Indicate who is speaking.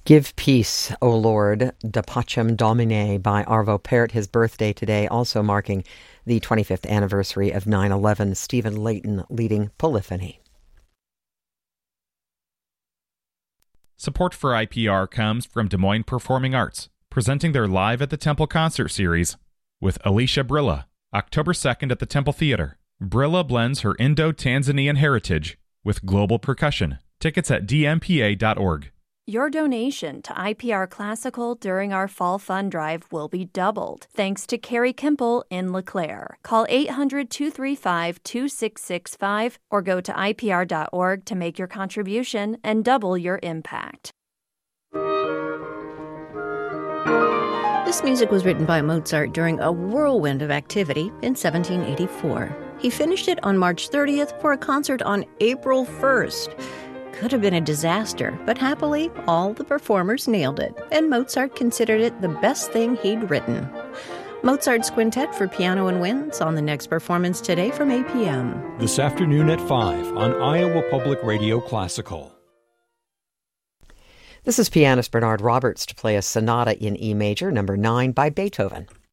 Speaker 1: Give Peace, O Lord, Da Pacem Domine by Arvo Pärt, his birthday today, also marking the 25th anniversary of 9/11. Stephen Layton leading Polyphony.
Speaker 2: Support for IPR comes from Des Moines Performing Arts, presenting their Live at the Temple concert series with Alicia Brilla, October 2nd at the Temple Theater. Brilla blends her Indo-Tanzanian heritage with global percussion. Tickets at dmpa.org.
Speaker 3: Your donation to IPR Classical during our Fall Fund Drive will be doubled, thanks to Carrie Kimple in LeClaire. Call 800-235-2665 or go to IPR.org to make your contribution and double your impact.
Speaker 4: This music was written by Mozart during a whirlwind of activity in 1784. He finished it on March 30th for a concert on April 1st. Could have been a disaster, but happily, all the performers nailed it, and Mozart considered it the best thing he'd written. Mozart's Quintet for Piano and Winds on the next performance today from 8 p.m.
Speaker 5: This afternoon at 5 on Iowa Public Radio Classical.
Speaker 1: This is pianist Bernard Roberts to play a sonata in E major, number 9 by Beethoven.